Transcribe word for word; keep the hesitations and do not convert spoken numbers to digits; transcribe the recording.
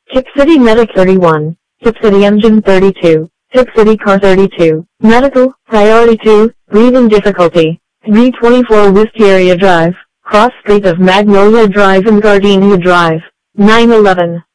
Tip City Medic thirty-one, Tip City Engine thirty-two, Tip City Car thirty-two, Medical, Priority two, Breathing Difficulty, three twenty-four Wisteria Drive, Cross Street of Magnolia Drive and Gardenia Drive, nine eleven.